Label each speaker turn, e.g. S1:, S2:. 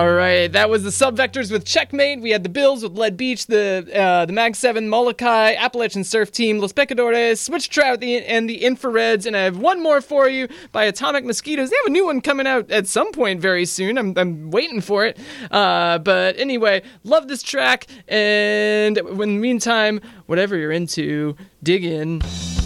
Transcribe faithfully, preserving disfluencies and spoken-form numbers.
S1: All right, that was the Subvectors with Checkmate. We had the Bills with Lead Beach, the uh, the Mag seven, Molokai, Appalachian Surf Team, Los Pecadores, Switch Trout, and the Infrareds. And I have one more for you by Atomic Mosquitoes. They have a new one coming out at some point very soon. I'm, I'm waiting for it. Uh, but anyway, love this track. And in the meantime, whatever you're into, dig in.